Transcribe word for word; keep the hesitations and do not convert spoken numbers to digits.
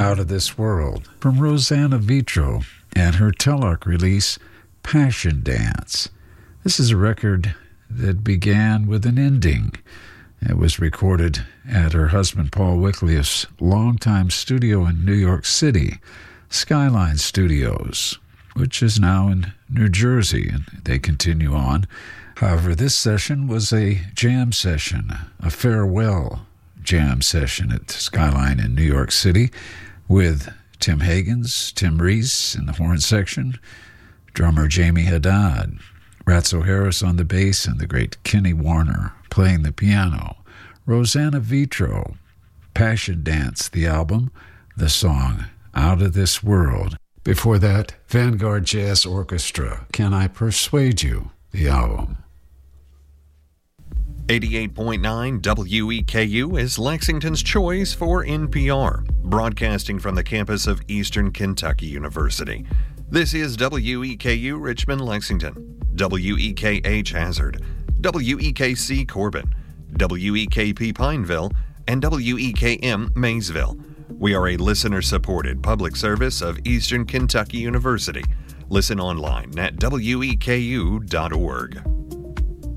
Out of This World from Rosanna Vitro and her Telarc release, Passion Dance. This is a record that began with an ending. It was recorded at her husband Paul Wycliffe's longtime studio in New York City, Skyline Studios, which is now in New Jersey, and they continue on. However, this session was a jam session, a farewell jam session at Skyline in New York City with Tim Higgins, Tim Reese in the horn section, drummer Jamie Haddad, Ratso Harris on the bass, and the great Kenny Warner playing the piano. Rosanna Vitro, Passion Dance, the album, the song Out of This World. Before that, Vanguard Jazz Orchestra, Can I Persuade You, the album. eighty-eight point nine W E K U is Lexington's choice for N P R, broadcasting from the campus of Eastern Kentucky University. This is W E K U Richmond, Lexington, W E K H Hazard, W E K C Corbin, W E K P Pineville, and W E K M Maysville. We are a listener-supported public service of Eastern Kentucky University. Listen online at W E K U dot org.